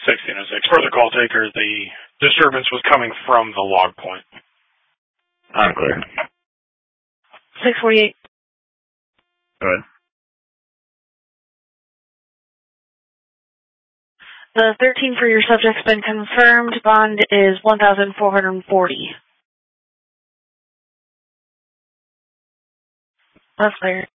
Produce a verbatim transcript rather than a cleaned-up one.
sixteen oh six. For the call taker, the disturbance was coming from the log point. I'm clear. six forty-eight. Go ahead. The thirteen for your subject's been confirmed. Bond is one thousand four hundred forty. That's clear.